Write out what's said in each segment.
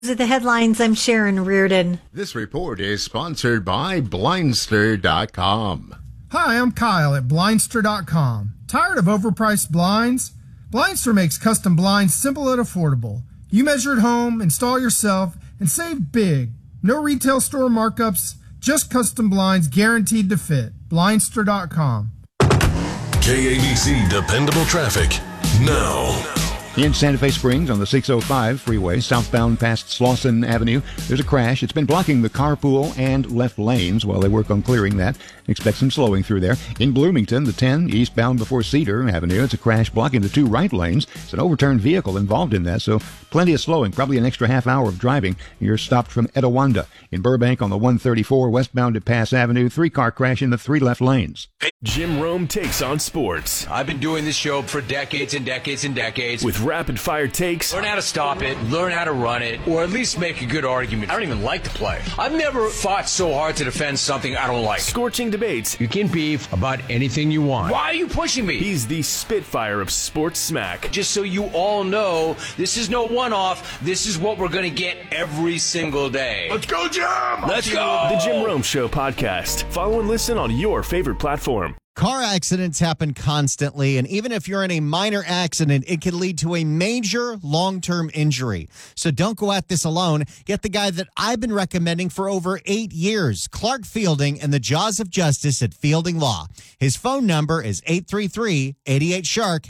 These are the headlines. I'm Sharon Reardon. This report is sponsored by Blindster.com. Hi, I'm Kyle at Blindster.com. Tired of overpriced blinds? Blindster makes custom blinds simple and affordable. You measure at home, install yourself, and save big. No retail store markups, just custom blinds guaranteed to fit. Blindster.com. KABC Dependable Traffic now. In Santa Fe Springs on the 605 freeway, southbound past Slauson Avenue, there's a crash. It's been blocking the carpool and left lanes while they work on clearing that. Expect some slowing through there. In Bloomington, the 10 eastbound before Cedar Avenue, it's a crash blocking the two right lanes. It's an overturned vehicle involved in that, so plenty of slowing, probably an extra half hour of driving. You're stopped from Etowanda. In Burbank on the 134 westbound at Pass Avenue, three-car crash in the three left lanes. Jim Rome takes on sports. I've been doing this show for decades and decades and decades. With rapid-fire takes. Learn how to stop it, learn how to run it, or at least make a good argument. I don't even like the play. I've never fought so hard to defend something I don't like. Scorching debates. You can beef about anything you want. Why are you pushing me? He's the Spitfire of sports smack. Just so you all know, this is no one-off. This is what we're going to get every single day. Let's go, Jim! Let's go! The Jim Rome Show podcast. Follow and listen on your favorite platform. Car accidents happen constantly, and even if you're in a minor accident, it can lead to a major long-term injury. So don't go at this alone. Get the guy that I've been recommending for over 8 years, Clark Fielding and the Jaws of Justice at Fielding Law. His phone number is 833-88-SHARK,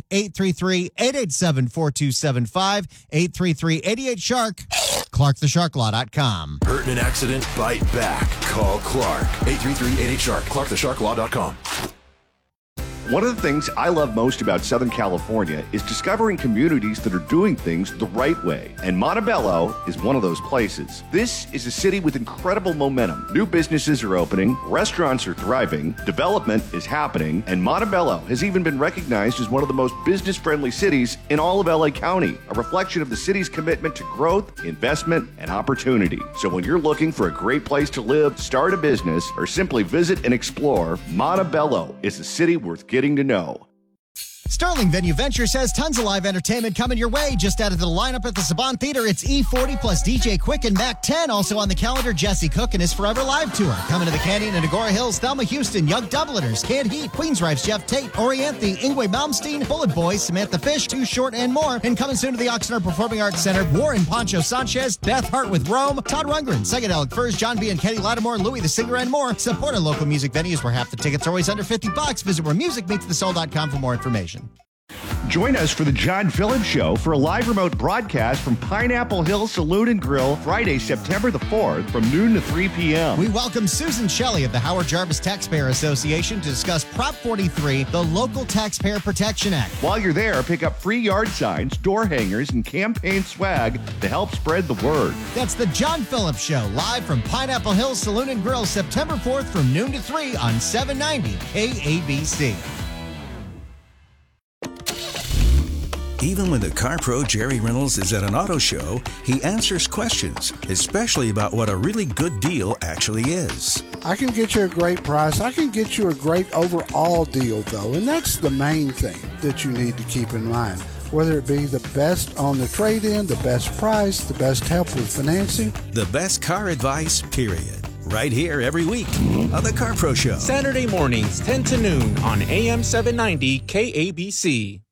833-887-4275, 833-88-SHARK, ClarkTheSharkLaw.com. Hurt in an accident? Bite back. Call Clark. 833-88-SHARK. ClarkTheSharkLaw.com. One of the things I love most about Southern California is discovering communities that are doing things the right way. And Montebello is one of those places. This is a city with incredible momentum. New businesses are opening, restaurants are thriving, development is happening, and Montebello has even been recognized as one of the most business-friendly cities in all of LA County, a reflection of the city's commitment to growth, investment, and opportunity. So when you're looking for a great place to live, start a business, or simply visit and explore, Montebello is a city worth getting to know. Sterling Venue Ventures has tons of live entertainment coming your way. Just added to the lineup at the Saban Theater, it's E40 plus DJ Quick and Mac 10. Also on the calendar, Jesse Cook and his Forever Live Tour. Coming to the Canyon and Agora Hills, Thelma Houston, Young Dubliners, Canned Heat, Queensrÿche's Jeff Tate, Orianthe, Ingwe Malmsteen, Bullet Boys, Samantha Fish, Too Short, and more. And coming soon to the Oxnard Performing Arts Center, Warren Poncho Sanchez, Beth Hart with Rome, Todd Rundgren, Psychedelic Furs, John B. and Kenny Lattimore, Louis the Singer, and more. Support our local music venues where half the tickets are always under $50. Visit wheremusicmeetsthesoul.com for more information. Join us for the John Phillips Show for a live remote broadcast from Pineapple Hill Saloon and Grill, Friday, September the 4th from noon to 3 p.m. We welcome Susan Shelley of the Howard Jarvis Taxpayer Association to discuss Prop 43, the Local Taxpayer Protection Act. While you're there, pick up free yard signs, door hangers, and campaign swag to help spread the word. That's the John Phillips Show, live from Pineapple Hill Saloon and Grill, September 4th from noon to 3 on 790 KABC. Even when the car pro Jerry Reynolds is at an auto show, he answers questions, especially about what a really good deal actually is. I can get you a great price. I can get you a great overall deal, though, and that's the main thing that you need to keep in mind. Whether it be the best on the trade-in, the best price, the best help with financing. The best car advice, period. Right here every week on the Car Pro Show. Saturday mornings, 10 to noon on AM 790 KABC.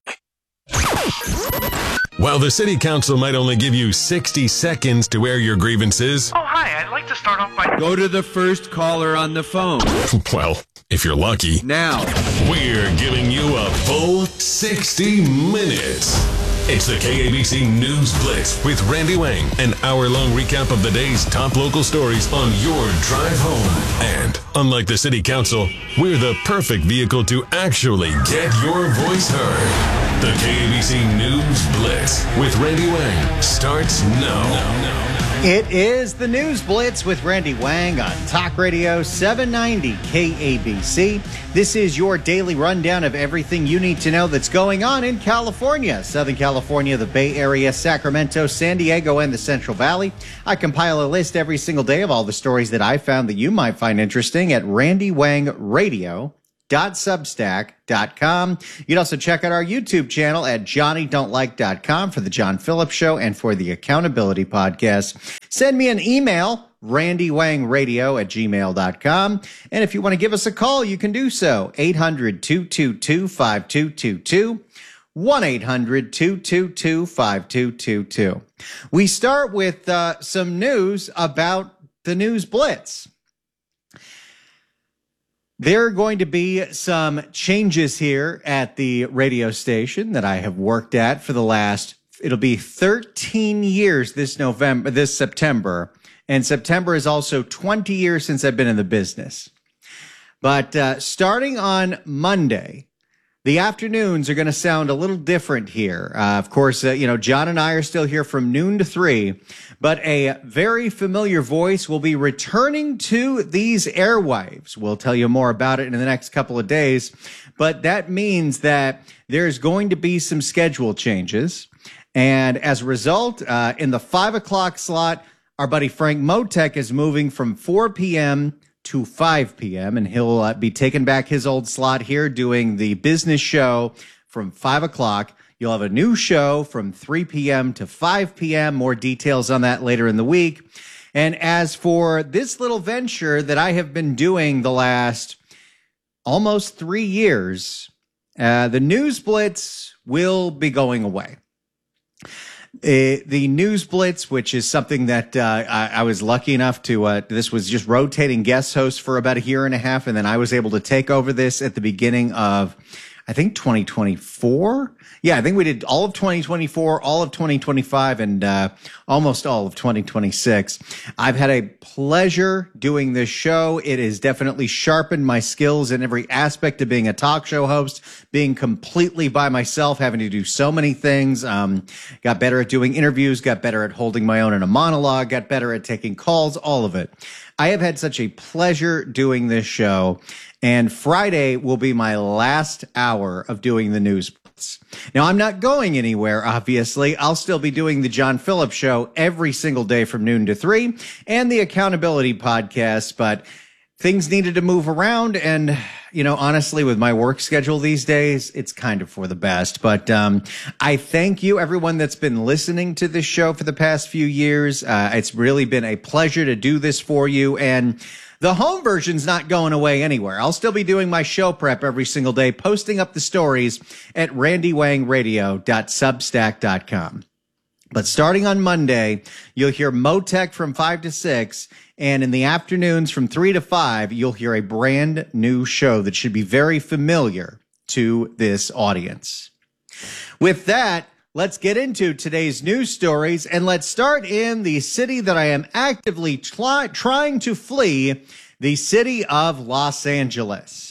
While the city council might only give you 60 seconds to air your grievances. Oh, hi, I'd like to start off by... Go to the first caller on the phone. Well, if you're lucky. Now. We're giving you a full 60 minutes. It's the KABC News Blitz with Randy Wang, an hour-long recap of the day's top local stories on your drive home. And, unlike the city council, we're the perfect vehicle to actually get your voice heard. The KABC News Blitz with Randy Wang starts now. It is the News Blitz with Randy Wang on Talk Radio 790 KABC. This is your daily rundown of everything you need to know that's going on in California, Southern California, the Bay Area, Sacramento, San Diego, and the Central Valley. I compile a list every single day of all the stories that I found that you might find interesting at RandyWangRadio.com. johnphillips.substack.com. You'd also check out our YouTube channel at johnnydon'tlike.com for the John Phillips Show and for the Accountability Podcast. Send me an email, randywangradio@gmail.com. And if you want to give us a call, you can do so. 800-222-5222. 1-800-222-5222. We start with some news about the News Blitz. There are going to be some changes here at the radio station that I have worked at for the last, it'll be 13 years this September. And September is also 20 years since I've been in the business. But starting on Monday, the afternoons are going to sound a little different here. Of course, John and I are still here from noon to 3, but a very familiar voice will be returning to these airwaves. We'll tell you more about it in the next couple of days, but that means that there's going to be some schedule changes. And as a result, in the 5 o'clock slot, our buddy Frank Motek is moving from 4 p.m. to 5 p.m. and he'll be taking back his old slot here doing the business show from 5 o'clock. You'll have a new show from 3 p.m. to 5 p.m. More details on that later in the week. And as for this little venture that I have been doing the last almost 3 years, the News Blitz will be going away. The News Blitz, which is something that I was lucky enough to, this was just rotating guest host for about a year and a half, and then I was able to take over this at the beginning of, I think, 2024. Yeah, I think we did all of 2024, all of 2025, and almost all of 2026. I've had a pleasure doing this show. It has definitely sharpened my skills in every aspect of being a talk show host, being completely by myself, having to do so many things. Got better at doing interviews, got better at holding my own in a monologue, got better at taking calls, all of it. I have had such a pleasure doing this show, and Friday will be my last hour of doing the News Blitz. Now, I'm not going anywhere, obviously. I'll still be doing the John Phillips Show every single day from noon to 3 and the Accountability Podcast, but things needed to move around, and, honestly, with my work schedule these days, it's kind of for the best. But I thank you, everyone that's been listening to this show for the past few years. It's really been a pleasure to do this for you, and the home version's not going away anywhere. I'll still be doing my show prep every single day, posting up the stories at randywangradio.substack.com. But starting on Monday, you'll hear Motek from 5 to 6, and in the afternoons from 3 to 5, you'll hear a brand new show that should be very familiar to this audience. With that, let's get into today's news stories, and let's start in the city that I am actively trying to flee, the city of Los Angeles.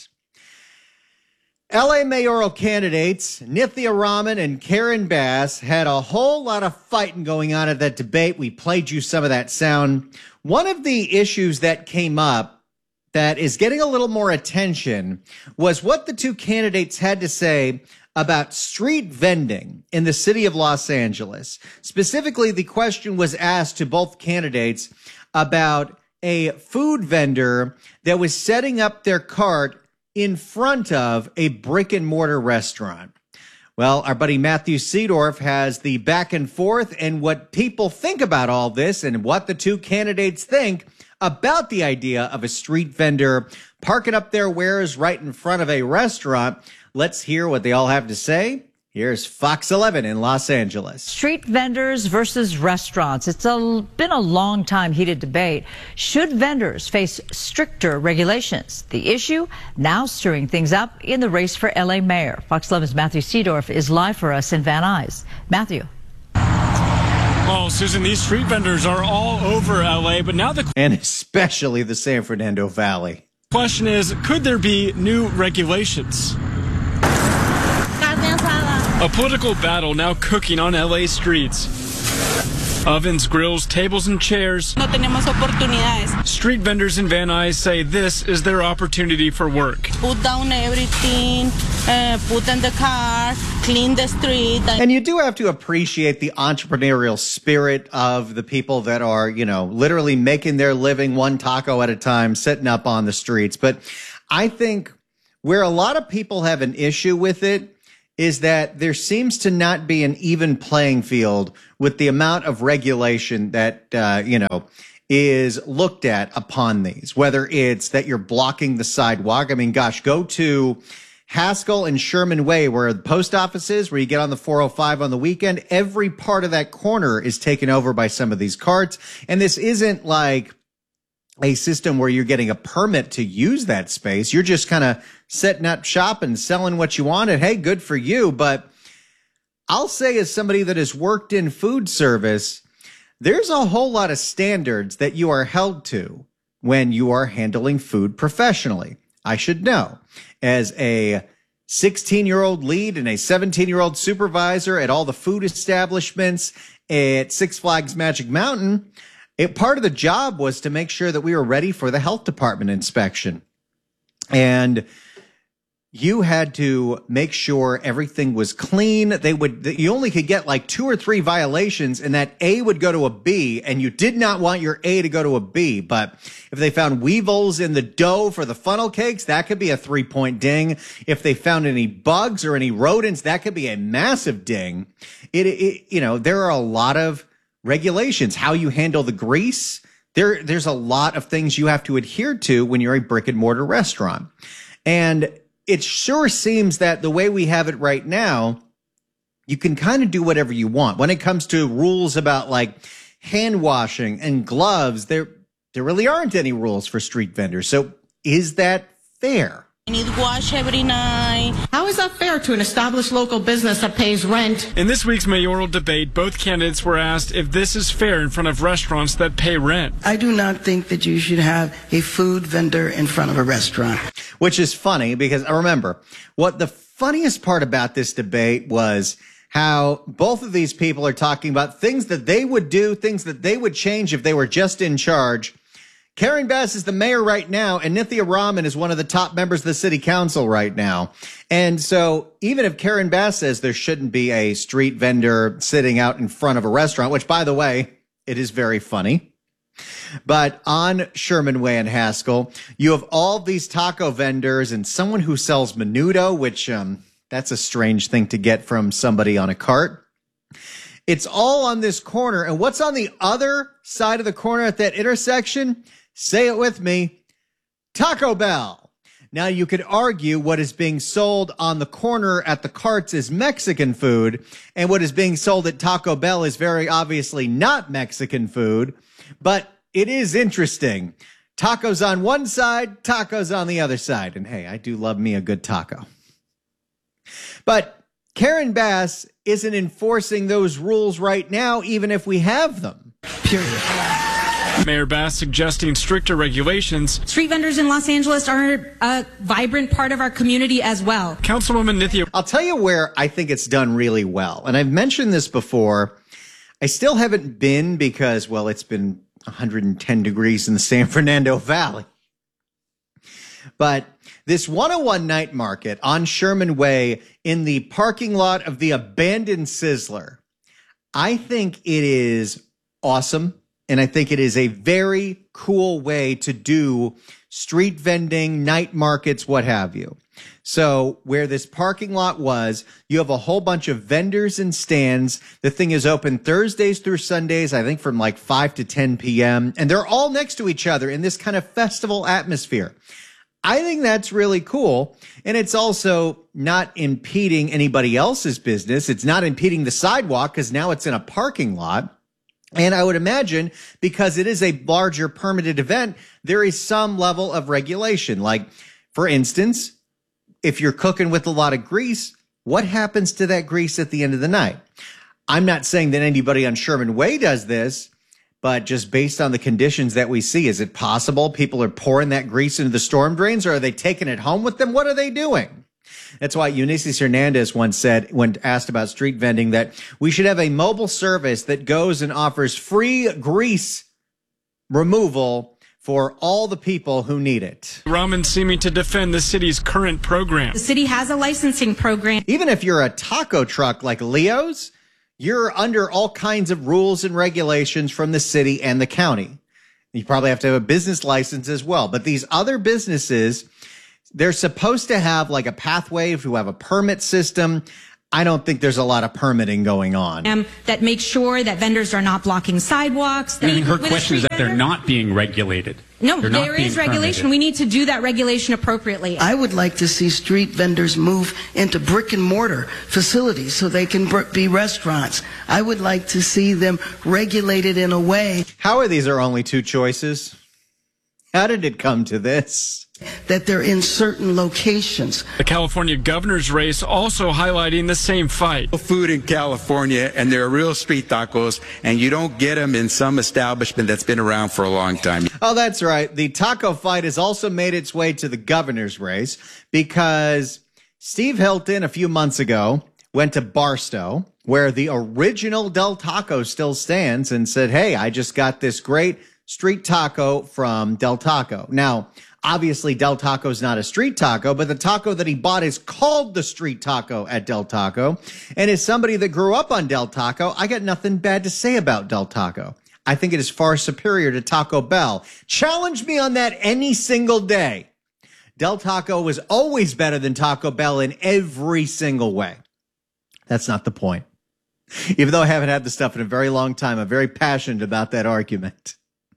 LA mayoral candidates Nithya Raman and Karen Bass had a whole lot of fighting going on at that debate. We played you some of that sound. One of the issues that came up that is getting a little more attention was what the two candidates had to say about street vending in the city of Los Angeles. Specifically, the question was asked to both candidates about a food vendor that was setting up their cart in front of a brick and mortar restaurant. Well, our buddy Matthew Seedorf has the back and forth and what people think about all this and what the two candidates think about the idea of a street vendor parking up their wares right in front of a restaurant. Let's hear what they all have to say. Here's Fox 11 in Los Angeles. Street vendors versus restaurants. It's been a long time heated debate. Should vendors face stricter regulations? The issue now stirring things up in the race for LA mayor. Fox 11's Matthew Seedorf is live for us in Van Nuys. Matthew. Well, Susan, these street vendors are all over LA, but now and especially the San Fernando Valley. Question is, could there be new regulations? A political battle now cooking on LA streets. Ovens, grills, tables, and chairs. No tenemos oportunidades. Street vendors in Van Nuys say this is their opportunity for work. Put down everything, put in the car, clean the street. And you do have to appreciate the entrepreneurial spirit of the people that are, literally making their living one taco at a time, sitting up on the streets. But I think Where a lot of people have an issue with it is that there seems to not be an even playing field with the amount of regulation that, is looked at upon these, whether it's that you're blocking the sidewalk. I mean, gosh, go to Haskell and Sherman Way, where the post office is, where you get on the 405 on the weekend. Every part of that corner is taken over by some of these carts. And this isn't like a system where you're getting a permit to use that space. You're just kind of setting up shop and selling what you want. And hey, good for you. But I'll say, as somebody that has worked in food service, there's a whole lot of standards that you are held to when you are handling food professionally. I should know, as a 16-year-old lead and a 17-year-old supervisor at all the food establishments at Six Flags Magic Mountain, part of the job was to make sure that we were ready for the health department inspection. And you had to make sure everything was clean. You only could get like 2 or 3 violations, and that A would go to a B, and you did not want your A to go to a B. But if they found weevils in the dough for the funnel cakes, that could be a 3-point ding. If they found any bugs or any rodents, that could be a massive ding. There are a lot of regulations, how you handle the grease. There's a lot of things you have to adhere to when you're a brick and mortar restaurant. And it sure seems that the way we have it right now, you can kind of do whatever you want. When it comes to rules about like hand washing and gloves, there really aren't any rules for street vendors. So is that fair? I need wash every night. How is that fair to an established local business that pays rent? In this week's mayoral debate, both candidates were asked if this is fair in front of restaurants that pay rent. I do not think that you should have a food vendor in front of a restaurant. Which is funny, because I remember what the funniest part about this debate was how both of these people are talking about things that they would do, things that they would change if they were just in charge. Karen Bass is the mayor right now, and Nithya Raman is one of the top members of the city council right now. And so even if Karen Bass says there shouldn't be a street vendor sitting out in front of a restaurant, which, by the way, it is very funny. But on Sherman Way and Haskell, you have all these taco vendors and someone who sells menudo, which that's a strange thing to get from somebody on a cart. It's all on this corner. And what's on the other side of the corner at that intersection? Say it with me. Taco Bell. Now, you could argue what is being sold on the corner at the carts is Mexican food, and what is being sold at Taco Bell is very obviously not Mexican food, but it is interesting. Tacos on one side, tacos on the other side. And hey, I do love me a good taco. But Karen Bass isn't enforcing those rules right now, even if we have them. Period. Mayor Bass suggesting stricter regulations. Street vendors in Los Angeles are a vibrant part of our community as well. Councilwoman Nithya. I'll tell you where I think it's done really well. And I've mentioned this before. I still haven't been because, well, it's been 110 degrees in the San Fernando Valley. But this 101 night market on Sherman Way in the parking lot of the abandoned Sizzler, I think it is awesome. And I think it is a very cool way to do street vending, night markets, what have you. So where this parking lot was, you have a whole bunch of vendors and stands. The thing is open Thursdays through Sundays, I think from like 5 to 10 p.m. And they're all next to each other in this kind of festival atmosphere. I think that's really cool. And it's also not impeding anybody else's business. It's not impeding the sidewalk because now it's in a parking lot. And I would imagine because it is a larger permitted event, there is some level of regulation. Like, for instance, if you're cooking with a lot of grease, what happens to that grease at the end of the night? I'm not saying that anybody on Sherman Way does this, but just based on the conditions that we see, is it possible people are pouring that grease into the storm drains, or are they taking it home with them? What are they doing? That's why Eunice Hernandez once said, when asked about street vending, that we should have a mobile service that goes and offers free grease removal for all the people who need it. Raman seeming to defend the city's current program. The city has a licensing program. Even if you're a taco truck like Leo's, you're under all kinds of rules and regulations from the city and the county. You probably have to have a business license as well. But these other businesses, They're supposed to have like a pathway to have a permit system. I don't think there's a lot of permitting going on. That makes sure that vendors are not blocking sidewalks. I mean, her question is that they're not being regulated. No, there is regulation. Permitted. We need to do that regulation appropriately. I would like to see street vendors move into brick and mortar facilities so they can be restaurants. I would like to see them regulated in a way. How are these our only two choices? How did it come to this? That they're in certain locations. The California governor's race also highlighting the same fight. Food in California, and they're real street tacos, and you don't get them in some establishment that's been around for a long time. Oh, that's right. The taco fight has also made its way to the governor's race because Steve Hilton a few months ago went to Barstow, where the original Del Taco still stands, and said, hey, I just got this great street taco from Del Taco. Now, obviously, Del Taco is not a street taco, but the taco that he bought is called the street taco at Del Taco. And as somebody that grew up on Del Taco, I got nothing bad to say about Del Taco. I think it is far superior to Taco Bell. Challenge me on that any single day. Del Taco was always better than Taco Bell in every single way. That's not the point. Even though I haven't had the stuff in a very long time, I'm very passionate about that argument.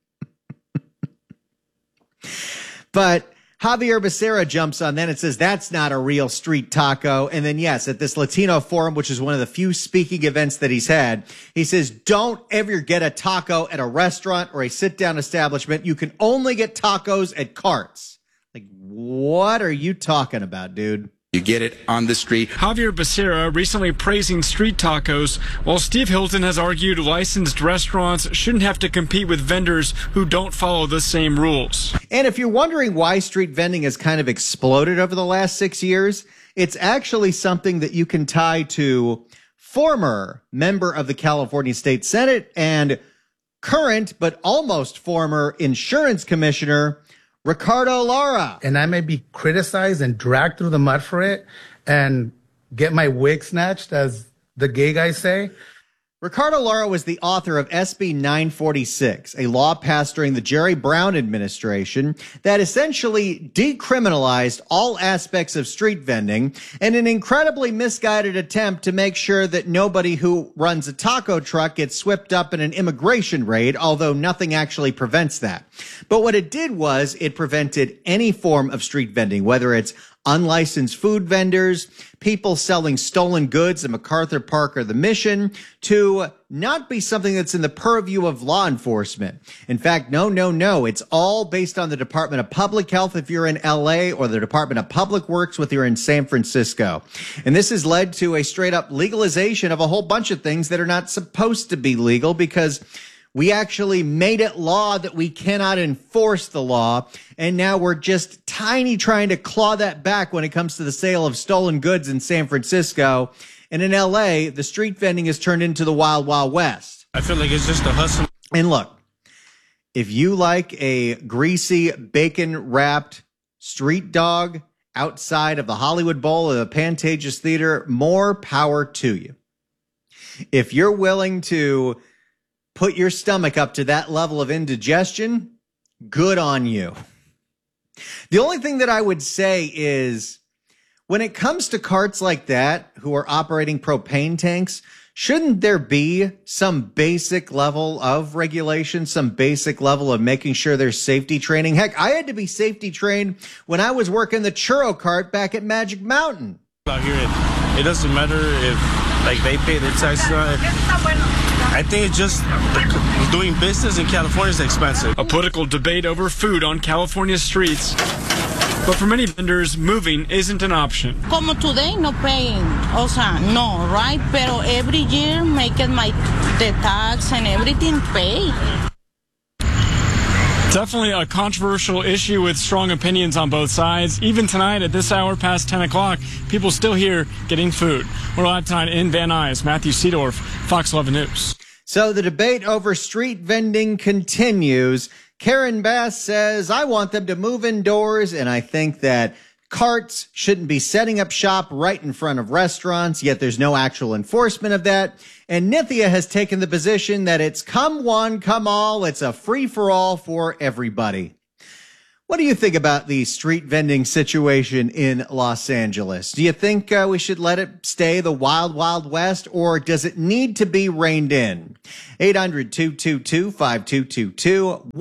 But Javier Becerra jumps on then and says that's not a real street taco. And then, yes, at this Latino forum, which is one of the few speaking events that he's had, he says, don't ever get a taco at a restaurant or a sit-down establishment. You can only get tacos at carts. Like, what are you talking about, dude? You get it on the street. Javier Becerra recently praising street tacos, while Steve Hilton has argued licensed restaurants shouldn't have to compete with vendors who don't follow the same rules. And if you're wondering why street vending has kind of exploded over the last 6 years, it's actually something that you can tie to former member of the California State Senate and current but almost former insurance commissioner Ricardo Lara. And I may be criticized and dragged through the mud for it and get my wig snatched, as the gay guys say. Ricardo Lara was the author of SB 946, a law passed during the Jerry Brown administration that essentially decriminalized all aspects of street vending in an incredibly misguided attempt to make sure that nobody who runs a taco truck gets swept up in an immigration raid, although nothing actually prevents that. But what it did was it prevented any form of street vending, whether it's unlicensed food vendors, people selling stolen goods at MacArthur Park or the Mission, to not be something that's in the purview of law enforcement. In fact, no. It's all based on the Department of Public Health if you're in LA, or the Department of Public Works if you're in San Francisco. And this has led to a straight up legalization of a whole bunch of things that are not supposed to be legal, because we actually made it law that we cannot enforce the law, and now we're just trying to claw that back when it comes to the sale of stolen goods in San Francisco. And in LA, the street vending has turned into the Wild Wild West. I feel like it's just a hustle. And look, if you like a greasy, bacon-wrapped street dog outside of the Hollywood Bowl or the Pantages Theater, more power to you. If you're willing to put your stomach up to that level of indigestion, good on you. The only thing that I would say is, when it comes to carts like that who are operating propane tanks, shouldn't there be some basic level of regulation, some basic level of making sure there's safety training? Heck, I had to be safety trained when I was working the churro cart back at Magic Mountain. Out here, it doesn't matter if they pay their taxes on it. I think it's just doing business in California is expensive. A political debate over food on California streets. But for many vendors, moving isn't an option. Como today, no paying. O sea, no, right? Pero every year, making the tax and everything pay. Definitely a controversial issue with strong opinions on both sides. Even tonight at this hour past 10 o'clock, people still here getting food. We're live tonight in Van Nuys. Matthew Seedorf, Fox 11 News. So the debate over street vending continues. Karen Bass says, I want them to move indoors, and I think that carts shouldn't be setting up shop right in front of restaurants, yet there's no actual enforcement of that. And Nithya has taken the position that it's come one, come all. It's a free-for-all for everybody. What do you think about the street vending situation in Los Angeles? Do you think we should let it stay the wild, wild west, or does it need to be reined in? 800-222-5222,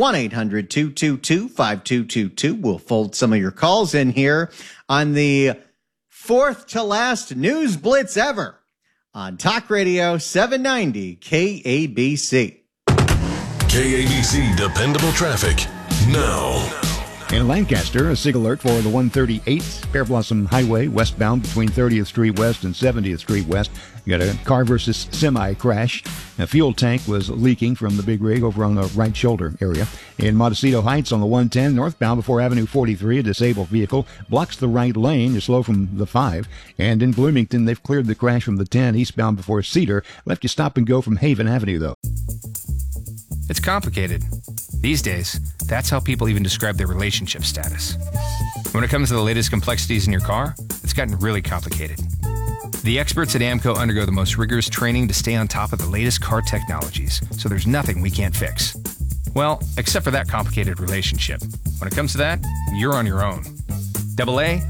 1-800-222-5222. We'll fold some of your calls in here on the fourth to last news blitz ever on Talk Radio 790 KABC. KABC Dependable Traffic now. In Lancaster, a SIG alert for the 138 Pear Blossom Highway westbound between 30th Street West and 70th Street West. You got a car versus semi crash. A fuel tank was leaking from the big rig over on the right shoulder area. In Montecito Heights on the 110 northbound before Avenue 43, a disabled vehicle blocks the right lane. You're slow from the 5. And in Bloomington, they've cleared the crash from the 10 eastbound before Cedar. Left you stop and go from Haven Avenue, though. It's complicated. These days, that's how people even describe their relationship status. When it comes to the latest complexities in your car, it's gotten really complicated. The experts at AAMCO undergo the most rigorous training to stay on top of the latest car technologies, so there's nothing we can't fix. Well, except for that complicated relationship. When it comes to that, you're on your own. AA,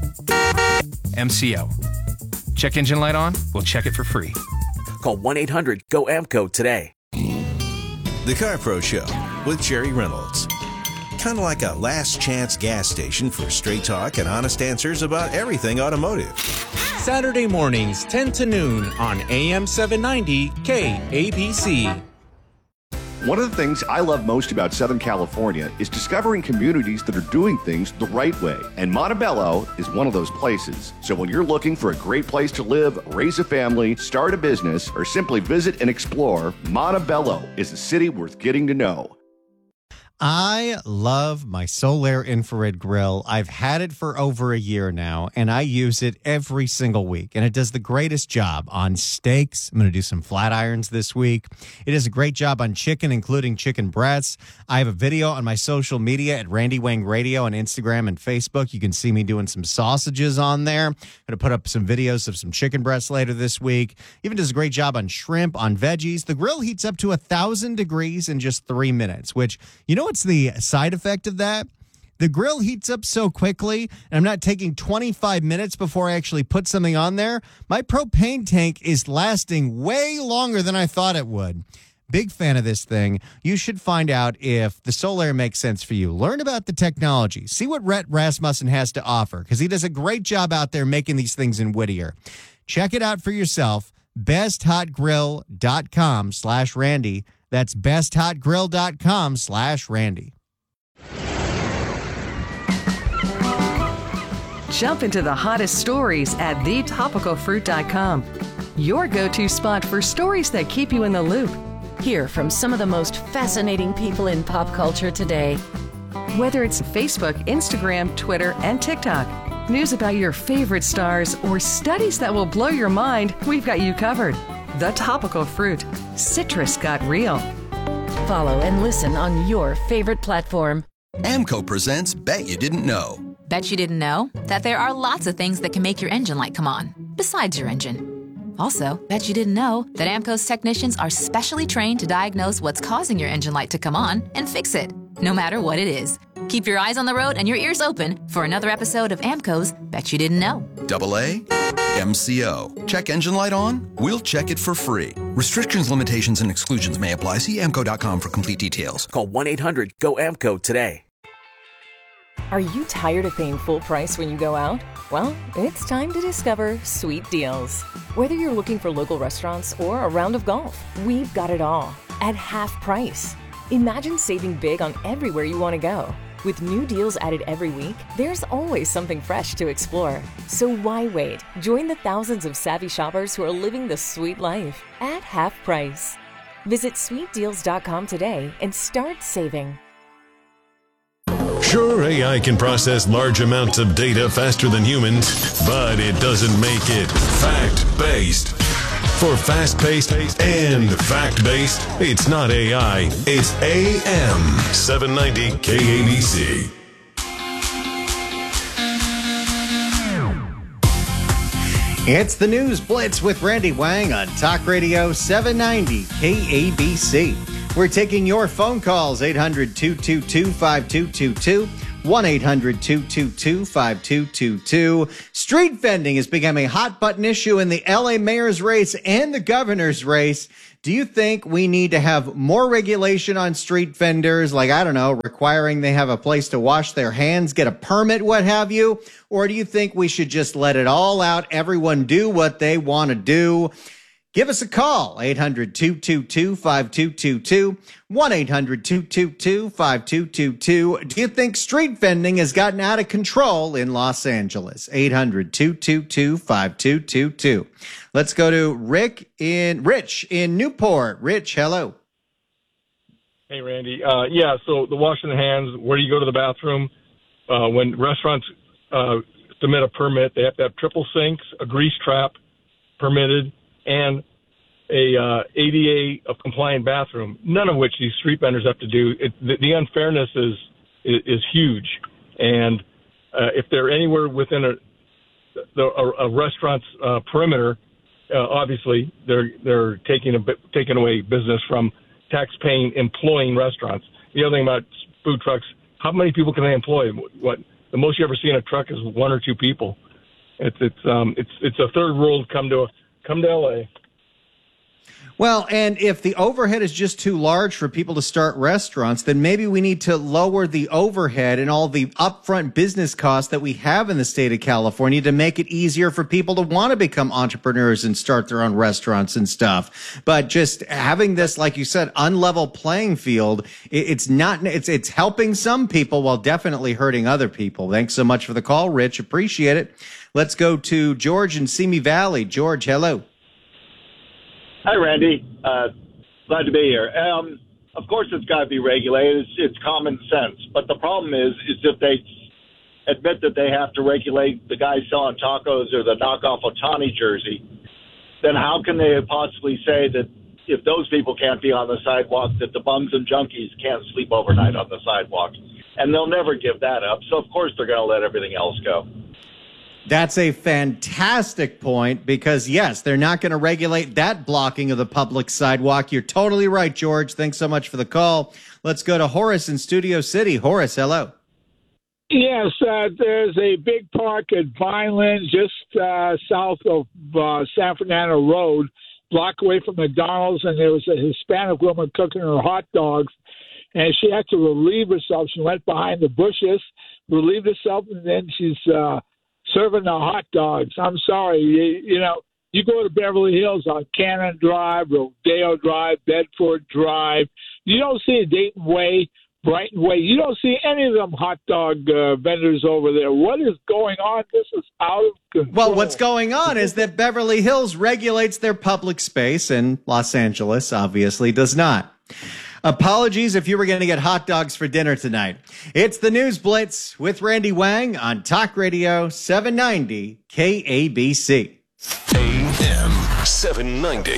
MCO. Check engine light on? We'll check it for free. Call 1-800-GO-AMCO today. The Car Pro Show with Jerry Reynolds. Kind of like a last chance gas station for straight talk and honest answers about everything automotive. Saturday mornings, 10 to noon on AM 790 KABC. One of the things I love most about Southern California is discovering communities that are doing things the right way. And Montebello is one of those places. So when you're looking for a great place to live, raise a family, start a business, or simply visit and explore, Montebello is a city worth getting to know. I love my Solaire infrared grill. I've had it for over a year now, and I use it every single week. And it does the greatest job on steaks. I'm going to do some flat irons this week. It does a great job on chicken, including chicken breasts. I have a video on my social media at Randy Wang Radio on Instagram and Facebook. You can see me doing some sausages on there. I'm going to put up some videos of some chicken breasts later this week. Even does a great job on shrimp, on veggies. The grill heats up to 1,000 degrees in just 3 minutes, which, you know, what's the side effect of that? The grill heats up so quickly, and I'm not taking 25 minutes before I actually put something on there. My propane tank is lasting way longer than I thought it would. Big fan of this thing. You should find out if the Solaire makes sense for you. Learn about the technology. See what Rhett Rasmussen has to offer, because he does a great job out there making these things in Whittier. Check it out for yourself. BestHotGrill.com/Randy. That's BestHotGrill.com/Randy. Jump into the hottest stories at thetopicalfruit.com. Your go-to spot for stories that keep you in the loop. Hear from some of the most fascinating people in pop culture today. Whether it's Facebook, Instagram, Twitter, and TikTok, news about your favorite stars, or studies that will blow your mind, we've got you covered. The Topical Fruit. Citrus got real. Follow and listen on your favorite platform. AAMCO presents Bet You Didn't Know. Bet you didn't know that there are lots of things that can make your engine light come on, besides your engine. Also, bet you didn't know that AAMCO's technicians are specially trained to diagnose what's causing your engine light to come on and fix it, no matter what it is. Keep your eyes on the road and your ears open for another episode of AAMCO's Bet You Didn't Know. AA, MCO. Check engine light on? We'll check it for free. Restrictions, limitations, and exclusions may apply. See AAMCO.com for complete details. Call 1-800-GO-AAMCO today. Are you tired of paying full price when you go out? Well, it's time to discover Sweet Deals. Whether you're looking for local restaurants or a round of golf, we've got it all at half price. Imagine saving big on everywhere you want to go. With new deals added every week, there's always something fresh to explore. So why wait? Join the thousands of savvy shoppers who are living the sweet life at half price. Visit sweetdeals.com today and start saving. Sure, AI can process large amounts of data faster than humans, but it doesn't make it fact-based. For fast-paced and fact-based, it's not AI, it's AM 790 KABC. It's the News Blitz with Randy Wang on Talk Radio 790 KABC. We're taking your phone calls, 800-222-5222, 1-800-222-5222. Street vending has become a hot-button issue in the L.A. mayor's race and the governor's race. Do you think we need to have more regulation on street vendors, like, I don't know, requiring they have a place to wash their hands, get a permit, what have you? Or do you think we should just let it all out, everyone do what they want to do? Give us a call, 800-222-5222, 1-800-222-5222. Do you think street vending has gotten out of control in Los Angeles? 800-222-5222. Let's go to Rich in Newport. Rich, hello. Hey, Randy. So the washing the hands, where do you go to the bathroom? When restaurants submit a permit, they have to have triple sinks, a grease trap permitted, and a ADA of compliant bathroom, none of which these street vendors have to do. The unfairness is huge. And if they're anywhere within a restaurant's perimeter, obviously they're taking away business from tax-paying, employing restaurants. The other thing about food trucks, how many people can they employ? What the most you ever see in a truck is one or two people. It's a third world come to LA. Well, and if the overhead is just too large for people to start restaurants, then maybe we need to lower the overhead and all the upfront business costs that we have in the state of California to make it easier for people to want to become entrepreneurs and start their own restaurants and stuff. But just having this, like you said, unlevel playing field, it's helping some people while definitely hurting other people. Thanks so much for the call, Rich. Appreciate it. Let's go to George in Simi Valley. George, hello. Hi, Randy. Glad to be here. Of course, it's got to be regulated. It's common sense. But the problem is if they admit that they have to regulate the guy selling tacos or the knockoff Otani jersey, then how can they possibly say that if those people can't be on the sidewalk, that the bums and junkies can't sleep overnight on the sidewalk? And they'll never give that up. So, of course, they're going to let everything else go. That's a fantastic point because, yes, they're not going to regulate that blocking of the public sidewalk. You're totally right, George. Thanks so much for the call. Let's go to Horace in Studio City. Horace, hello. Yes, there's a big park at Vineland just south of San Fernando Road, block away from McDonald's, and there was a Hispanic woman cooking her hot dogs, and she had to relieve herself. She went behind the bushes, relieved herself, and then she's serving the hot dogs. I'm sorry. You go to Beverly Hills on Cannon Drive, Rodeo Drive, Bedford Drive. You don't see Dayton Way, Brighton Way. You don't see any of them hot dog vendors over there. What is going on? This is out of control. Well, what's going on is that Beverly Hills regulates their public space and Los Angeles obviously does not. Apologies if you were going to get hot dogs for dinner tonight. It's the News Blitz with Randy Wang on Talk Radio 790 KABC. AM 790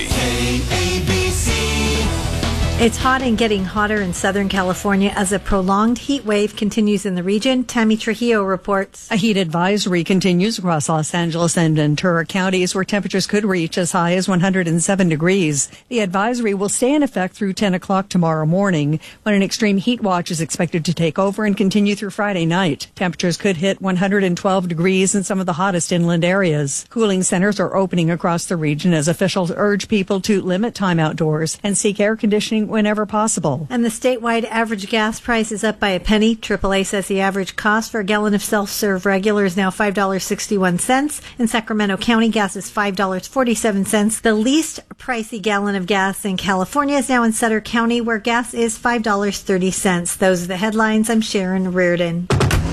KABC. It's hot and getting hotter in Southern California as a prolonged heat wave continues in the region. Tammy Trujillo reports. A heat advisory continues across Los Angeles and Ventura counties where temperatures could reach as high as 107 degrees. The advisory will stay in effect through 10 o'clock tomorrow morning when an extreme heat watch is expected to take over and continue through Friday night. Temperatures could hit 112 degrees in some of the hottest inland areas. Cooling centers are opening across the region as officials urge people to limit time outdoors and seek air conditioning whenever possible. And the statewide average gas price is up by a penny. AAA says the average cost for a gallon of self-serve regular is now $5.61. In Sacramento County, gas is $5.47. The least pricey gallon of gas in California is now in Sutter County, where gas is $5.30. Those are the headlines. I'm Sharon Reardon.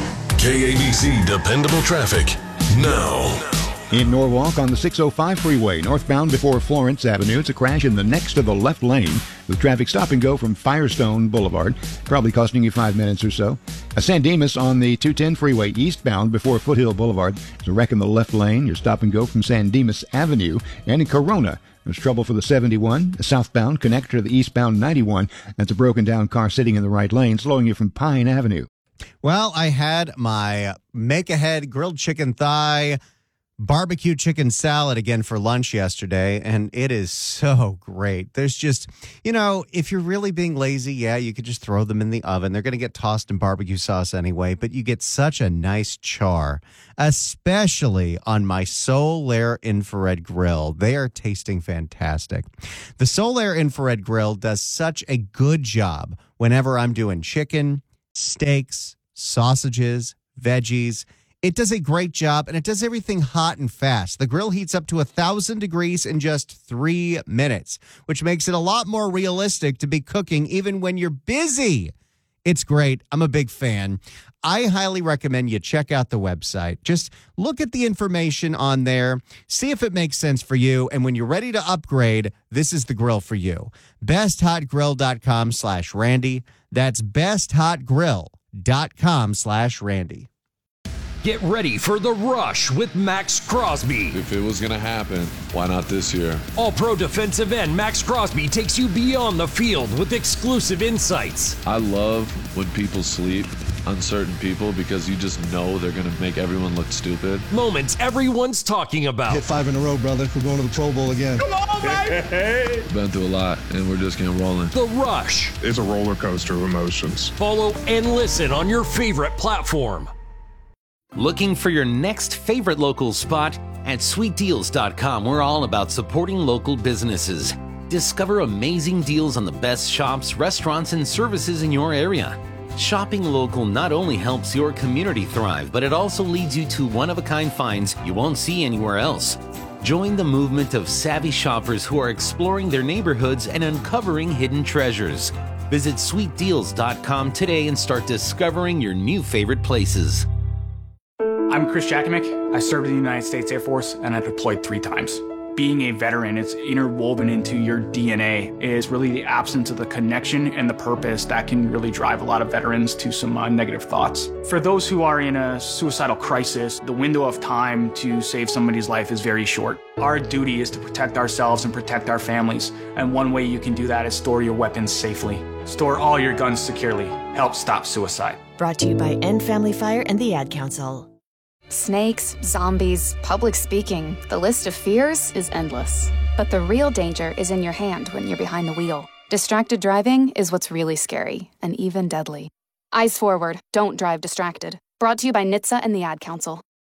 KABC Dependable Traffic now. In Norwalk on the 605 freeway, northbound before Florence Avenue, it's a crash in the next to the left lane with traffic stop and go from Firestone Boulevard, probably costing you 5 minutes or so. A San Dimas on the 210 freeway eastbound before Foothill Boulevard. There's a wreck in the left lane. Your stop and go from San Dimas Avenue. And in Corona, there's trouble for the 71, a southbound connector to the eastbound 91. That's a broken down car sitting in the right lane, slowing you from Pine Avenue. Well, I had my make-ahead grilled chicken thigh barbecue chicken salad again for lunch yesterday, and it is so great. There's just, if you're really being lazy, yeah, you could just throw them in the oven. They're going to get tossed in barbecue sauce anyway, but you get such a nice char, especially on my Solaire infrared grill. They are tasting fantastic. The Solaire infrared grill does such a good job whenever I'm doing chicken, steaks, sausages, veggies. It does a great job, and it does everything hot and fast. The grill heats up to 1,000 degrees in just 3 minutes, which makes it a lot more realistic to be cooking even when you're busy. It's great. I'm a big fan. I highly recommend you check out the website. Just look at the information on there, see if it makes sense for you, and when you're ready to upgrade, this is the grill for you. BestHotGrill.com/Randy. That's BestHotGrill.com/Randy. Get ready for The Rush with Max Crosby. If it was going to happen, why not this year? All-pro defensive end Max Crosby takes you beyond the field with exclusive insights. I love when people sleep, uncertain people, because you just know they're going to make everyone look stupid. Moments everyone's talking about. Hit 5 in a row, brother. We're going to the Pro Bowl again. Come on, baby! Been through a lot, and we're just getting rolling. The Rush. It's a roller coaster of emotions. Follow and listen on your favorite platform. Looking for your next favorite local spot? At sweetdeals.com, we're all about supporting local businesses. Discover amazing deals on the best shops, restaurants, and services in your area. Shopping local not only helps your community thrive, but it also leads you to one-of-a-kind finds you won't see anywhere else. Join the movement of savvy shoppers who are exploring their neighborhoods and uncovering hidden treasures. Visit sweetdeals.com today and start discovering your new favorite places. I'm Chris Jakovic. I served in the United States Air Force and I deployed 3 times. Being a veteran, it's interwoven into your DNA. It is really the absence of the connection and the purpose that can really drive a lot of veterans to some negative thoughts. For those who are in a suicidal crisis, the window of time to save somebody's life is very short. Our duty is to protect ourselves and protect our families. And one way you can do that is store your weapons safely. Store all your guns securely. Help stop suicide. Brought to you by End Family Fire and the Ad Council. Snakes, zombies, public speaking, the list of fears is endless. But the real danger is in your hand when you're behind the wheel. Distracted driving is what's really scary and even deadly. Eyes forward, don't drive distracted. Brought to you by NHTSA and the Ad Council.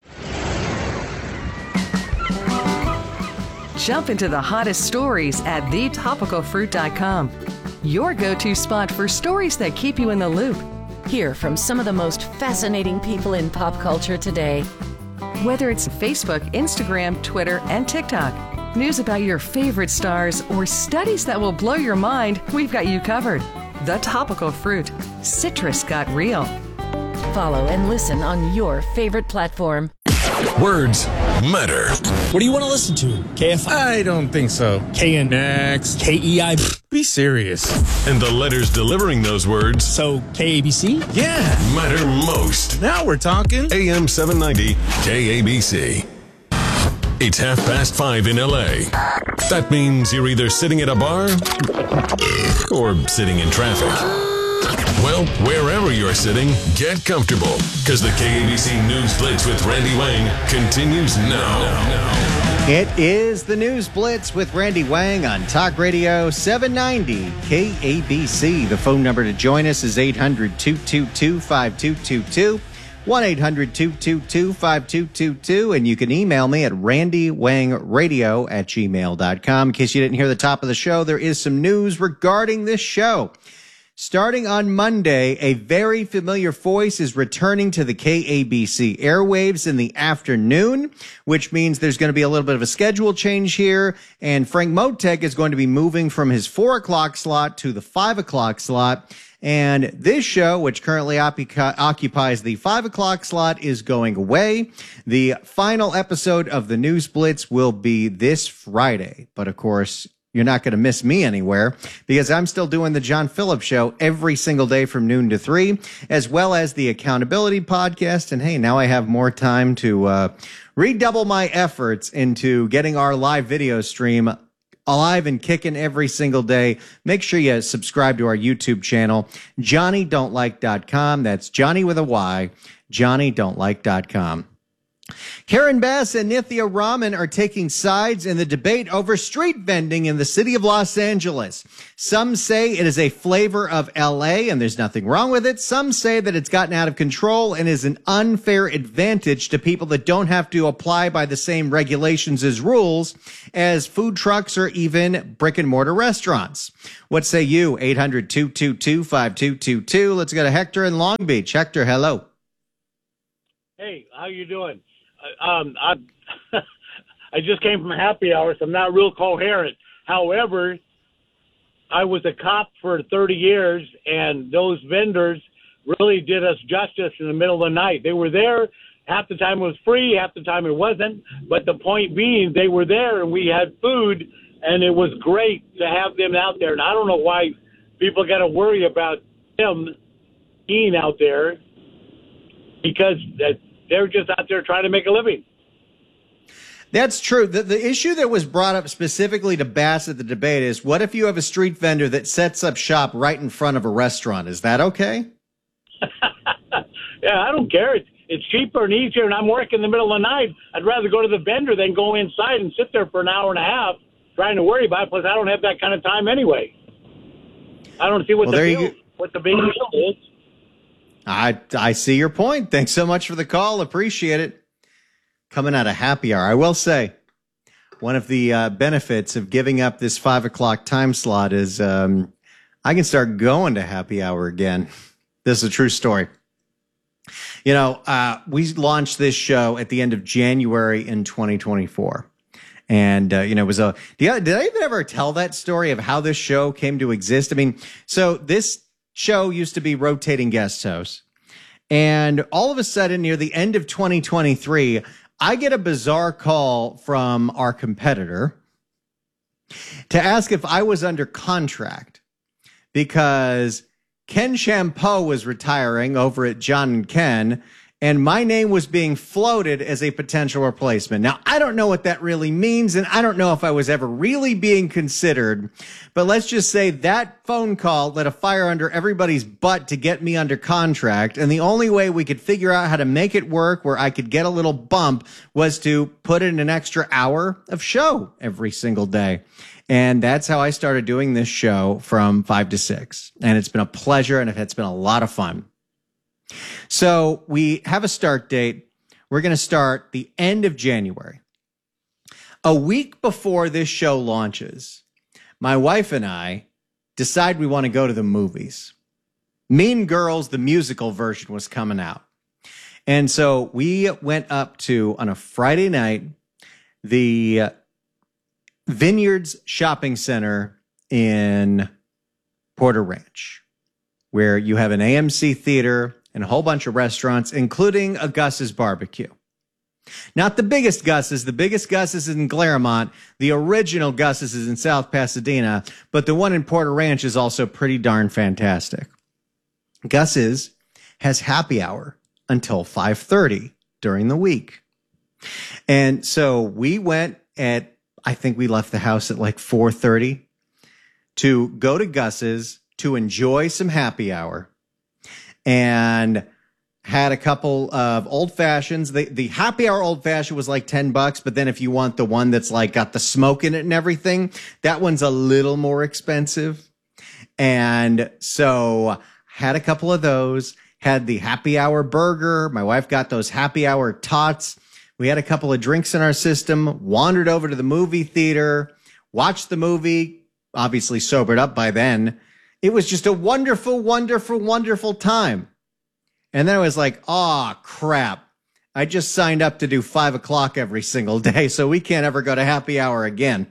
Jump into the hottest stories at thetopicalfruit.com. Your go-to spot for stories that keep you in the loop. Hear from some of the most fascinating people in pop culture today. Whether it's Facebook, Instagram, Twitter, and TikTok, news about your favorite stars, or studies that will blow your mind, we've got you covered. The Topical Fruit. Citrus got real. Follow and listen on your favorite platform. Words matter. What do you want to listen to? KFI? I don't think so. KNX, KEI. Be serious. And the letters delivering those words. So, KABC? Yeah. Matter most. Now we're talking. AM 790, KABC. It's 5:30 in LA. That means you're either sitting at a bar or sitting in traffic. Well, wherever you're sitting, get comfortable, because the KABC News Blitz with Randy Wang continues now. It is the News Blitz with Randy Wang on Talk Radio 790 KABC. The phone number to join us is 800-222-5222, 1-800-222-5222, and you can email me at randywangradio@gmail.com. In case you didn't hear the top of the show, there is some news regarding this show. Starting on Monday, a very familiar voice is returning to the KABC airwaves in the afternoon, which means there's going to be a little bit of a schedule change here. And Frank Motek is going to be moving from his 4 o'clock slot to the 5 o'clock slot. And this show, which currently occupies the 5 o'clock slot, is going away. The final episode of the News Blitz will be this Friday. But of course, you're not going to miss me anywhere, because I'm still doing the John Phillips Show every single day from noon to 3, as well as the Accountability Podcast. And hey, now I have more time to redouble my efforts into getting our live video stream alive and kicking every single day. Make sure you subscribe to our YouTube channel, JohnnyDon'tLike.com. That's Johnny with a Y, JohnnyDon'tLike.com. Karen Bass and Nithya Raman are taking sides in the debate over street vending in the city of Los Angeles. Some say it is a flavor of LA and there's nothing wrong with it. Some say that it's gotten out of control and is an unfair advantage to people that don't have to apply by the same regulations as rules as food trucks or even brick and mortar restaurants. What say you? 800-222-5222. Let's go to Hector in Long Beach. Hector, hello. Hey, how you doing? I just came from happy hour, so I'm not real coherent. However, I was a cop for 30 years, and those vendors really did us justice in the middle of the night. They were there. Half the time it was free, half the time it wasn't. But the point being, they were there, and we had food, and it was great to have them out there. And I don't know why people got to worry about them being out there, because they're just out there trying to make a living. That's true. The issue that was brought up specifically to Bass at the debate is, what if you have a street vendor that sets up shop right in front of a restaurant? Is that okay? Yeah, I don't care. It's cheaper and easier, and I'm working in the middle of the night. I'd rather go to the vendor than go inside and sit there for an hour and a half trying to worry about it. Plus, I don't have that kind of time anyway. I don't see what the big deal is. I see your point. Thanks so much for the call. Appreciate it. Coming out of happy hour, I will say one of the benefits of giving up this 5 o'clock time slot is I can start going to happy hour again. This is a true story. You know, we launched this show at the end of January in 2024. And, it was did I even ever tell that story of how this show came to exist? I mean, so this show used to be rotating guest hosts. And all of a sudden, near the end of 2023, I get a bizarre call from our competitor to ask if I was under contract because Ken Champeau was retiring over at John and Ken, and my name was being floated as a potential replacement. Now, I don't know what that really means, and I don't know if I was ever really being considered, but let's just say that phone call lit a fire under everybody's butt to get me under contract, and the only way we could figure out how to make it work where I could get a little bump was to put in an extra hour of show every single day. And that's how I started doing this show from 5 to 6. And it's been a pleasure, and it's been a lot of fun. So we have a start date. We're going to start the end of January. A week before this show launches, my wife and I decide we want to go to the movies. Mean Girls, the musical version, was coming out. And so we went up to, on a Friday night, the Vineyards Shopping Center in Porter Ranch, where you have an AMC theater and a whole bunch of restaurants, including a Gus's Barbecue. Not the biggest Gus's. The biggest Gus's is in Claremont. The original Gus's is in South Pasadena, but the one in Porter Ranch is also pretty darn fantastic. Gus's has happy hour until 5:30 during the week. And so we went I think we left the house at like 4:30 to go to Gus's to enjoy some happy hour. And had a couple of old fashions. The happy hour old fashioned was like $10, but then if you want the one that's like got the smoke in it and everything, that one's a little more expensive. And so had a couple of those, had the happy hour burger. My wife got those happy hour tots. We had a couple of drinks in our system, wandered over to the movie theater, watched the movie, obviously sobered up by then. It was just a wonderful, wonderful, wonderful time. And then I was like, oh, crap. I just signed up to do 5 o'clock every single day, so we can't ever go to happy hour again.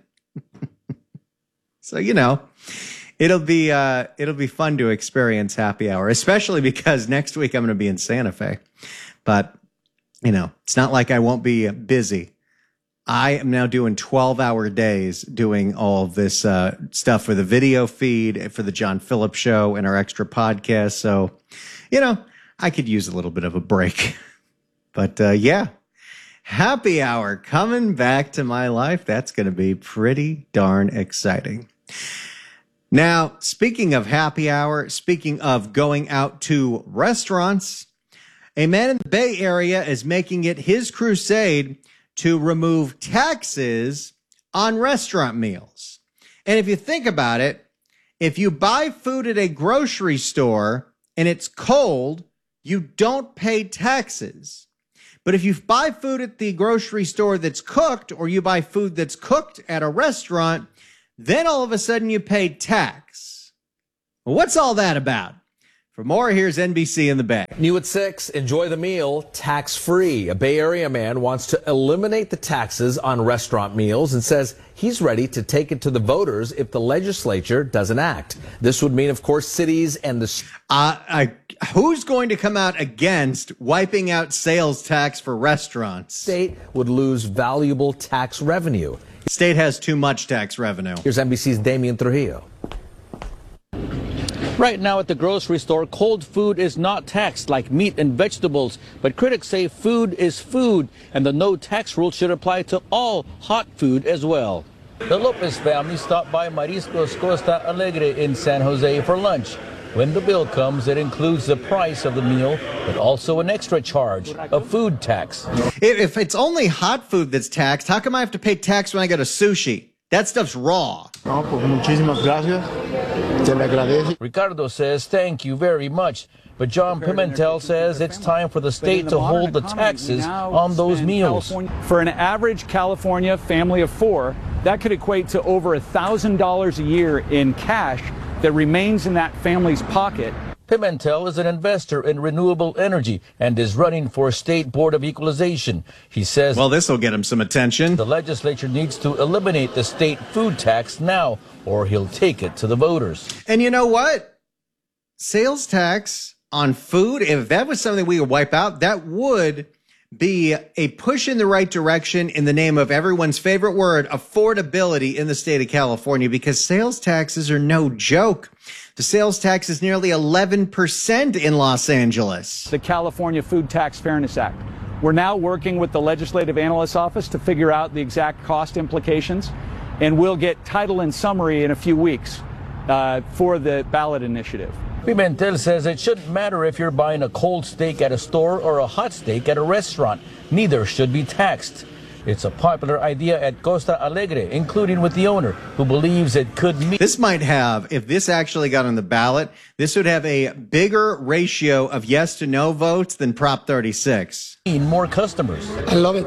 So, it'll be fun to experience happy hour, especially because next week I'm going to be in Santa Fe. But, it's not like I won't be busy. I am now doing 12-hour days doing all of this stuff for the video feed, for the John Phillips Show and our extra podcast. So, I could use a little bit of a break. But, happy hour coming back to my life. That's going to be pretty darn exciting. Now, speaking of happy hour, speaking of going out to restaurants, A man in the Bay Area is making it his crusade to remove taxes on restaurant meals. And if you think about it, if you buy food at a grocery store and it's cold, you don't pay taxes. But if you buy food at the grocery store that's cooked, or you buy food that's cooked at a restaurant, then all of a sudden you pay tax. Well, what's all that about? For more, here's NBC in the Bay. New at 6, enjoy the meal tax-free. A Bay Area man wants to eliminate the taxes on restaurant meals and says he's ready to take it to the voters if the legislature doesn't act. This would mean, of course, cities and the... Who's going to come out against wiping out sales tax for restaurants? State would lose valuable tax revenue. State has too much tax revenue. Here's NBC's Damian Trujillo. Right now at the grocery store, cold food is not taxed like meat and vegetables, but critics say food is food, and the no tax rule should apply to all hot food as well. The Lopez family stopped by Mariscos Costa Alegre in San Jose for lunch. When the bill comes, it includes the price of the meal, but also an extra charge, a food tax. If it's only hot food that's taxed, how come I have to pay tax when I go to sushi? That stuff's raw. Ricardo says thank you very much, but John Pimentel says it's time for the state to hold the taxes on those meals. For an average California family of 4, that could equate to over $1,000 a year in cash that remains in that family's pocket. Pimentel is an investor in renewable energy and is running for State Board of Equalization. He says, well, this will get him some attention. The legislature needs to eliminate the state food tax now, or he'll take it to the voters. And you know what? Sales tax on food, if that was something we would wipe out, that would be a push in the right direction in the name of everyone's favorite word, affordability in the state of California, because sales taxes are no joke. The sales tax is nearly 11% in Los Angeles. The California Food Tax Fairness Act. We're now working with the Legislative Analyst's Office to figure out the exact cost implications, and we'll get title and summary in a few weeks for the ballot initiative. Pimentel says it shouldn't matter if you're buying a cold steak at a store or a hot steak at a restaurant. Neither should be taxed. It's a popular idea at Costa Alegre, including with the owner, who believes it could meet. This might have, if this actually got on the ballot, this would have a bigger ratio of yes to no votes than Prop 36. More customers. I love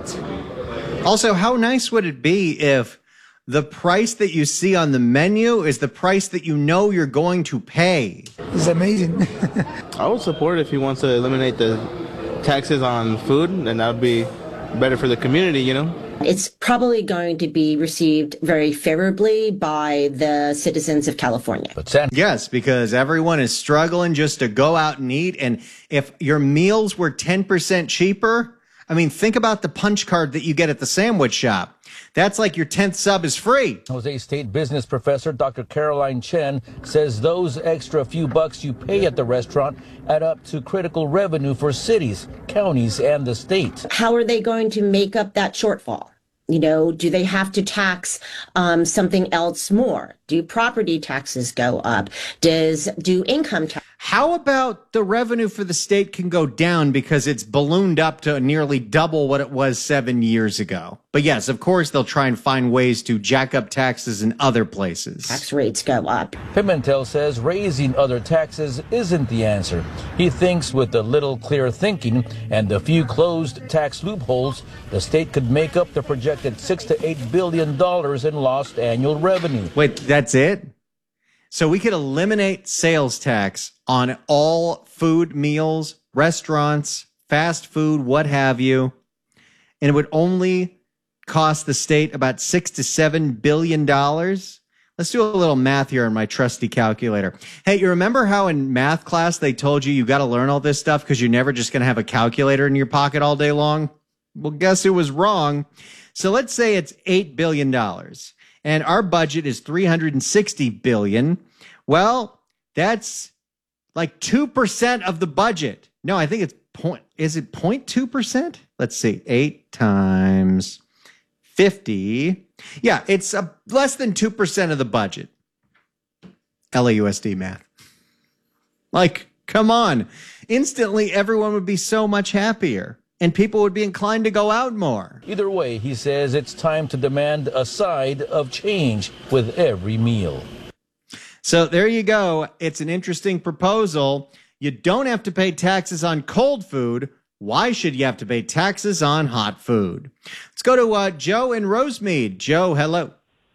it. Also, how nice would it be if the price that you see on the menu is the price that you know you're going to pay? It's amazing. I would support it if he wants to eliminate the taxes on food, and that would be better for the community, you know? It's probably going to be received very favorably by the citizens of California. Yes, because everyone is struggling just to go out and eat. And if your meals were 10% cheaper, I mean, think about the punch card that you get at the sandwich shop. That's like your 10th sub is free. Jose State business professor Dr. Caroline Chen says those extra few bucks you pay at the restaurant add up to critical revenue for cities, counties, and the state. How are they going to make up that shortfall? You know, do they have to tax something else more? Do property taxes go up? Do income tax? How about the revenue for the state can go down because it's ballooned up to nearly double what it was 7 years ago? But yes, of course, they'll try and find ways to jack up taxes in other places. Tax rates go up. Pimentel says raising other taxes isn't the answer. He thinks with a little clear thinking and a few closed tax loopholes, the state could make up the projected $6 to $8 billion in lost annual revenue. Wait, that's it? So we could eliminate sales tax on all food, meals, restaurants, fast food, what have you, and it would only cost the state about $6 to $7 billion. Let's do a little math here on my trusty calculator. Hey, you remember how in math class they told you got to learn all this stuff because you're never just going to have a calculator in your pocket all day long? Well, guess who was wrong? So let's say it's $8 billion. And our budget is $360 billion. Well, that's like 2% of the budget. No, I think it's 0.2%? Let's see. 8 times 50. Yeah, it's less than 2% of the budget. LAUSD math. Like Come on. Instantly, everyone would be so much happier, and people would be inclined to go out more. Either way, he says it's time to demand a side of change with every meal. So there you go. It's an interesting proposal. You don't have to pay taxes on cold food. Why should you have to pay taxes on hot food? Let's go to Joe in Rosemead. Joe, hello.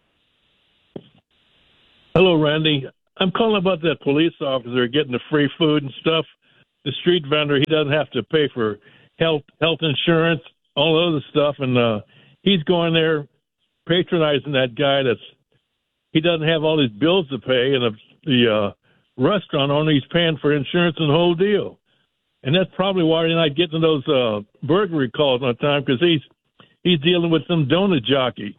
Hello, Randy. I'm calling about that police officer getting the free food and stuff. The street vendor, he doesn't have to pay for health insurance, all the other stuff, and he's going there patronizing that guy he doesn't have all these bills to pay, and the restaurant owner, he's paying for insurance and the whole deal. And that's probably why you're not getting those burglary calls on time, because he's dealing with some donut jockey.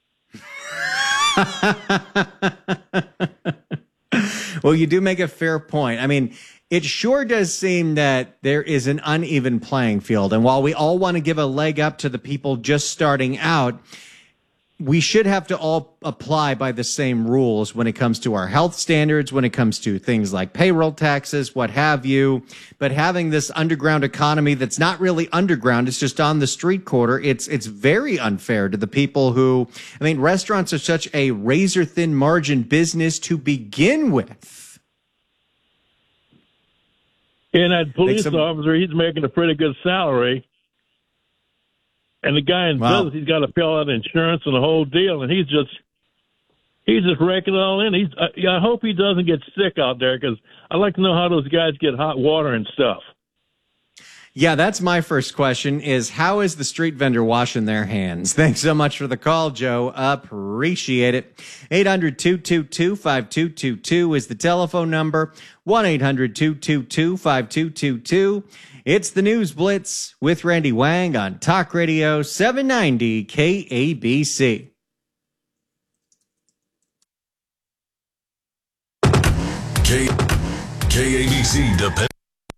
Well, you do make a fair point. I mean, it sure does seem that there is an uneven playing field. And while we all want to give a leg up to the people just starting out, we should have to all apply by the same rules when it comes to our health standards, when it comes to things like payroll taxes, what have you. But having this underground economy that's not really underground, it's just on the street corner, it's very unfair to the people who, I mean, restaurants are such a razor-thin margin business to begin with. And that police officer, he's making a pretty good salary. And the guy in business, he's got to pay out insurance and the whole deal, and he's just raking it all in. I hope he doesn't get sick out there, because I'd like to know how those guys get hot water and stuff. Yeah, that's my first question, is how is the street vendor washing their hands? Thanks so much for the call, Joe. Appreciate it. 800-222-5222 is the telephone number. 1-800-222-5222. It's the News Blitz with Randy Wang on Talk Radio 790 KABC. KABC depends.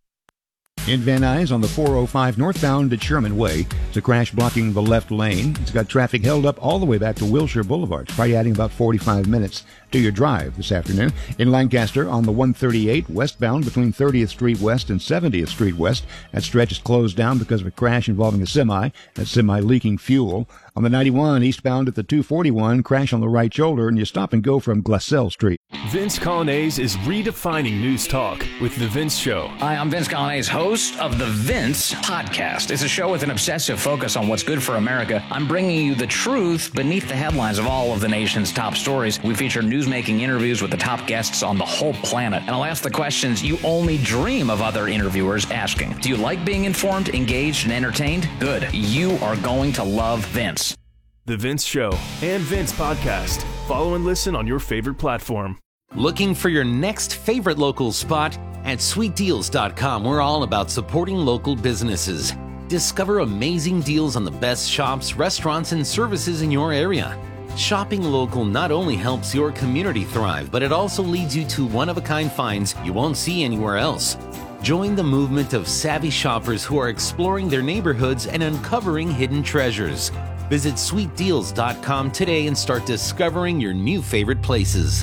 In Van Nuys on the 405 northbound at Sherman Way, it's a crash blocking the left lane. It's got traffic held up all the way back to Wilshire Boulevard, probably adding about 45 minutes to your drive this afternoon. In Lancaster on the 138 westbound between 30th Street West and 70th Street West, that stretch is closed down because of a crash involving a semi. That semi leaking fuel. On the 91 eastbound at the 241, crash on the right shoulder, and you stop and go from Glassell Street. Vince Colonnese is redefining news talk with The Vince Show. Hi, I'm Vince Colonnese, host of The Vince Podcast. It's a show with an obsessive focus on what's good for America. I'm bringing you the truth beneath the headlines of all of the nation's top stories. We feature newsmaking interviews with the top guests on the whole planet. And I'll ask the questions you only dream of other interviewers asking. Do you like being informed, engaged, and entertained? Good. You are going to love Vince. The Vince Show and Vince Podcast. Follow and listen on your favorite platform. Looking for your next favorite local spot? At sweetdeals.com, we're all about supporting local businesses. Discover amazing deals on the best shops, restaurants, and services in your area. Shopping local not only helps your community thrive, but it also leads you to one-of-a-kind finds you won't see anywhere else. Join the movement of savvy shoppers who are exploring their neighborhoods and uncovering hidden treasures. Visit sweetdeals.com today and start discovering your new favorite places.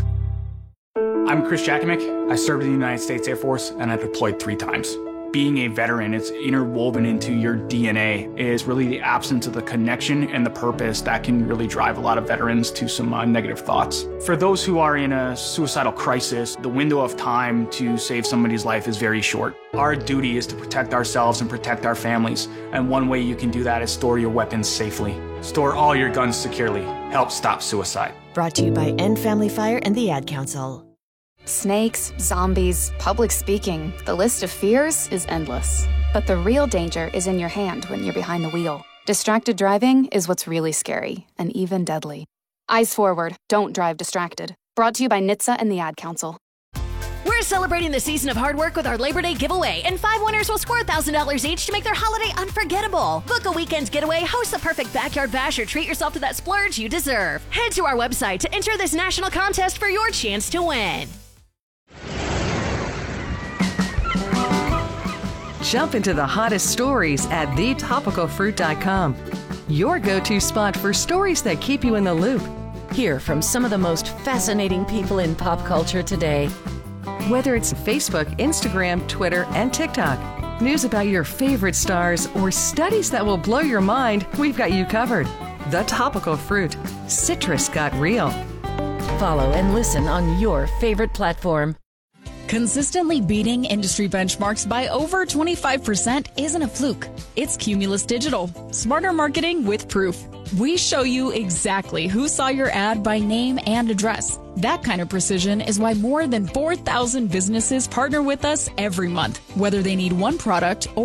I'm Chris Jakimick. I served in the United States Air Force and I deployed 3 times. Being a veteran, it's interwoven into your DNA, is really the absence of the connection and the purpose that can really drive a lot of veterans to some negative thoughts. For those who are in a suicidal crisis, the window of time to save somebody's life is very short. Our duty is to protect ourselves and protect our families, and one way you can do that is store your weapons safely. Store all your guns securely. Help stop suicide. Brought to you by End Family Fire and the Ad Council. Snakes, zombies, public speaking, the list of fears is endless. But the real danger is in your hand when you're behind the wheel. Distracted driving is what's really scary and even deadly. Eyes forward, don't drive distracted. Brought to you by NHTSA and the Ad Council. We're celebrating the season of hard work with our Labor Day giveaway, and 5 winners will score $1,000 each to make their holiday unforgettable. Book a weekend's getaway, host the perfect backyard bash, or treat yourself to that splurge you deserve. Head to our website to enter this national contest for your chance to win. Jump into the hottest stories at thetopicalfruit.com. Your go-to spot for stories that keep you in the loop. Hear from some of the most fascinating people in pop culture today. Whether it's Facebook, Instagram, Twitter, and TikTok, news about your favorite stars, or studies that will blow your mind, we've got you covered. The Topical Fruit. Citrus got real. Follow and listen on your favorite platform. Consistently beating industry benchmarks by over 25% isn't a fluke. It's Cumulus Digital. Smarter marketing with proof. We show you exactly who saw your ad by name and address. That kind of precision is why more than 4,000 businesses partner with us every month, whether they need one product or